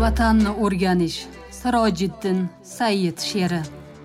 Vatanni o'rganish. Sirojiddin Sayyid she'ri.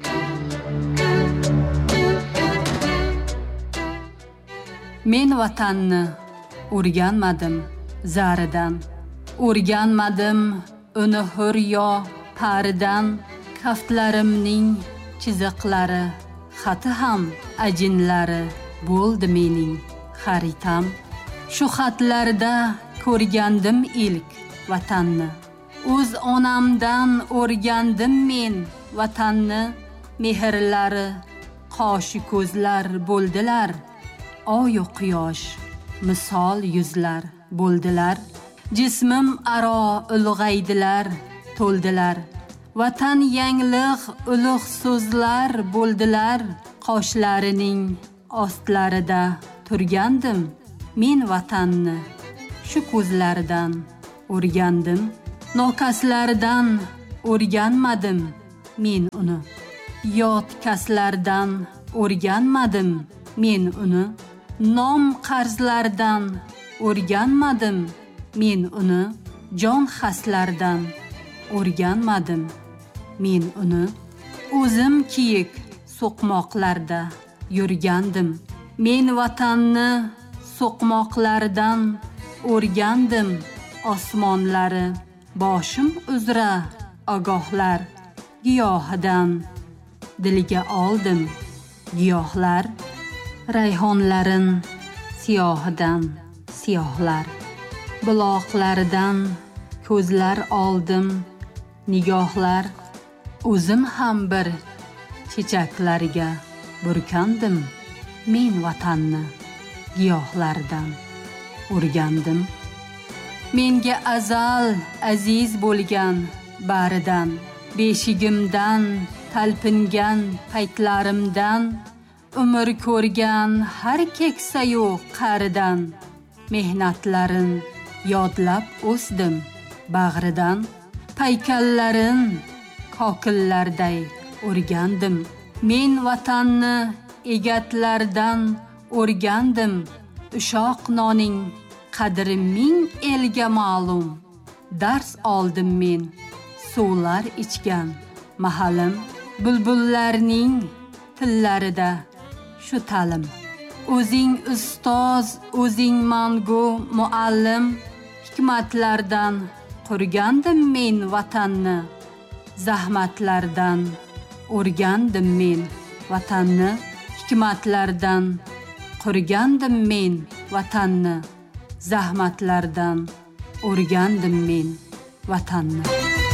Men vatanni o'rganmadim zaridan, o'rganmadim uni hur yo paridan. Kaftlarimning chiziqlari, xati ham ajinlari bo'ldi mening xaritam. Shu xatlarda ko'rgandim ilk vatanni. O'z onamdan o'rgandim men vatanni. Mehrlari qoshi ko'zlar bo'ldilar. Oyu quyosh misol yuzlar bo'ldilar. Jismim aro ulg'aydilar, to'ldilar. Vatan yangliq ulug' so'zlar bo'ldilar. Qoshlarining ostlarida turgandim men vatanni. Shu ko'zlardan o'rgandim. Nokaslardan o'rganmadim men uni. Yot kaslardan o'rganmadim men uni. Nom qarzlardan o'rganmadim men uni. Jon xaslardan o'rganmadim men uni. O'zim kiyik so'qmoqlarda yurgandim. Men vatanni so'qmoqlardan o'rgandim. Osmonlari boshim uzra ogohlar. Giyohidan dilga oldim giyohlar. Rayhonlarin siyohidan siyohlar. Buloqlaridan ko'zlar oldim nigohlar. O'zim ham bir chechaklarga burkandim. Men vatanni giyohlardan o'rgandim. Menga azal aziz bo'lgan baridan. Beshigimdan talpingan paytlarimdan. Umr ko'rgan har keksayu qaridan. Mehnatlarin yodlab o'sdim bag'ridan. Paykallarin kokillarday o'rgandim. Men vatanni egatlardan o'rgandim. Ushoq noning qadri ming elga ma'lum. Dars oldim men suvlar ichgan mahalim. Bulbullarning tillarida shu ta'lim. O'zing ustoz, o'zing mangu muallim. Hikmatlardan qurgandim men vatanni. Zahmatlardan o'rgandim men vatanni. Hikmatlardan qurgandim men vatanni. Zahmatlardan o'rgandim men vatanni.